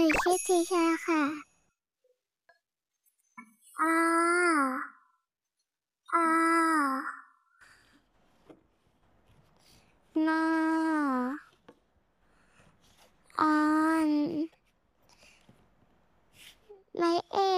ชื่อทิชาค่ะอ่าอ่านาออนไลเอ